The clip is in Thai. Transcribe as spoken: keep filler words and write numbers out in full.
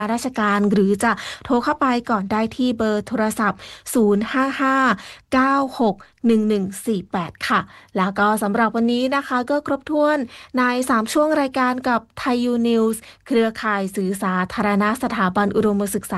ราชการหรือจะโทรเข้าไปก่อนได้ที่เบอร์โทรศัพท์ ศูนย์ ห้า ห้า เก้า หก หนึ่ง หนึ่ง สี่ แปด ค่ะแล้วก็สำหรับวันนี้นะคะก็ครบถ้วนในสามช่วงรายการกับไทยยูนิวส์เครือข่ายสื่อสาธารณะสถาบันอุดมศึกษา